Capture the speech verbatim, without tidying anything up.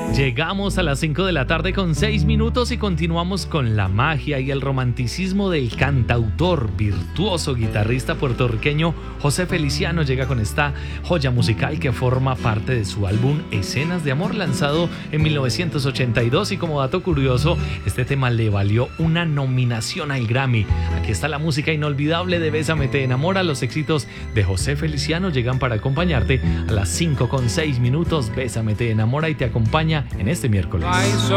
Llegamos a las cinco de la tarde con seis minutos y continuamos con la magia y el romanticismo del cantautor, virtuoso guitarrista puertorriqueño José Feliciano. Llega con esta joya musical que forma parte de su álbum Escenas de Amor, lanzado en mil novecientos ochenta y dos, y como dato curioso, este tema le valió una nominación al Grammy. Aquí está la música inolvidable de Bésame te enamora. Los éxitos de José Feliciano llegan para acompañarte a las cinco con seis minutos. Bésame te enamora y te acompaña en este miércoles. No hay